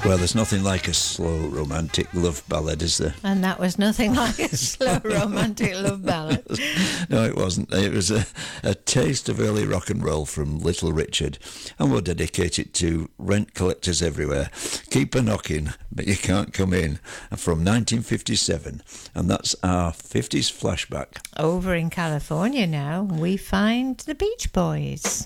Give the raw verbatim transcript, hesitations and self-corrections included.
Well, there's nothing like a slow romantic love ballad, is there? And that was nothing like a slow romantic love ballad. No, it wasn't. It was a, a taste of early rock and roll from Little Richard, and we'll dedicate it to rent collectors everywhere. Keep a knocking, but you can't come in. And from nineteen fifty-seven, and that's our fifties flashback. Over in California now, we find the Beach Boys.